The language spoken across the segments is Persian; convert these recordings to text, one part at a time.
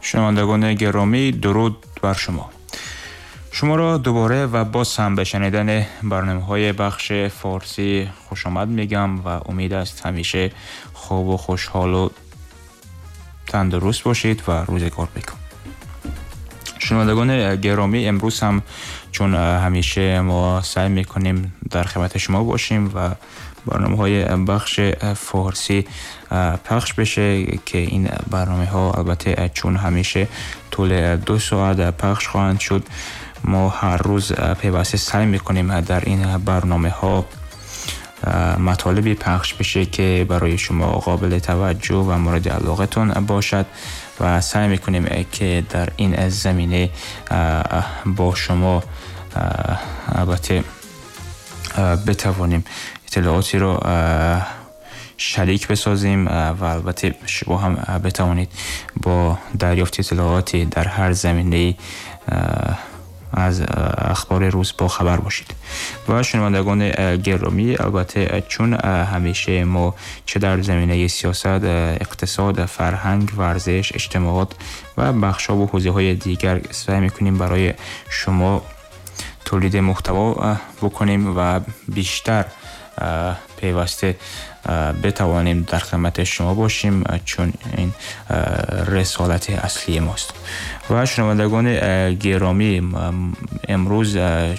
شنوندگان گرامی، درود بر شما. شما را دوباره و باز هم به شنیدن برنامه‌های بخش فارسی خوش آمد میگم و امید است همیشه خوب و خوشحال و تندرست باشید و روزگار بکن. شنوندگان گرامی، امروز هم چون همیشه ما سعی میکنیم در خدمت شما باشیم و برنامه‌های بخش فارسی پخش بشه که این برنامه‌ها البته چون همیشه طول 2 ساعت پخش خواهند شد، ما هر روز پیوسته سعی میکنیم در این برنامه‌ها مطالبی پخش بشه که برای شما قابل توجه و مورد علاقتون باشد و سعی میکنیم که در این زمینه با شما البته بتوانیم اطلاعاتی رو شریک بسازیم و البته شما هم بتوانید با دریافت اطلاعاتی در هر زمینه از اخبار روز با خبر باشید. و شنوندگان گرامی، البته چون همیشه ما چه در زمینه سیاست، اقتصاد، فرهنگ، ورزش، اجتماعات و بخش‌ها و حوزه‌های دیگر سعی می‌کنیم برای شما تولید محتوا بکنیم و بیشتر پیوسته بتوانیم در خدمت شما باشیم، چون این رسالت اصلی ماست. و شنوندگان گرامی، امروز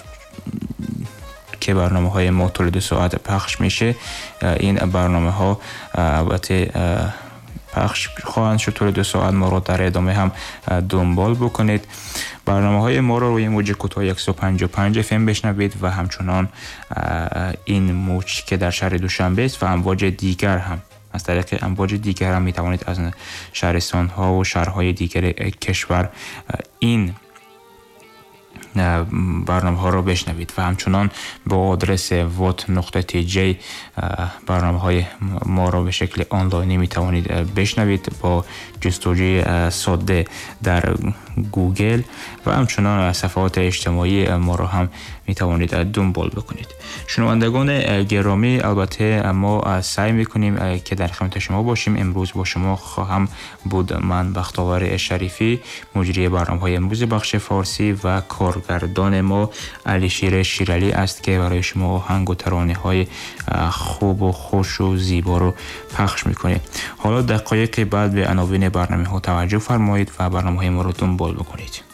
که برنامه‌های ما طول 2 ساعت پخش میشه، این برنامه‌ها البته پخش خواهند شد طول 2 ساعت. ما رو در ادامه هم دنبال بکنید. برنامه‌های ما رو روی موج کوتاه 155 FM بشنوید و همچنان این موج که در شهر دوشنبه است و امواج دیگر هم از طریق امواج دیگر هم میتوانید از شهرستان‌ها و شهرهای دیگر کشور این برنامه‌ها رو بشنوید و همچنان با آدرس wat.tj برنامه‌های ما رو به شکل آنلاینی میتوانید بشنوید با جستجوی ساده در گوگل و همچنان صفحات اجتماعی ما رو هم میتوانید دنبال بکنید. شنوندگان گرامی، البته ما سعی میکنیم که در خدمت شما باشیم. امروز با شما خواهم بود من بختاور شریفی، مجری برنامه‌های امروز بخش فارسی، و کارگردان ما علیشیر شیرالی است که برای شما آهنگ و ترانه‌های خوب و خوش و زیبا رو پخش میکنه. حالا دقایق بعد به عناوین برنامه‌ها توجه فرمایید و برنامه‌های ما رو دنبال بکنید.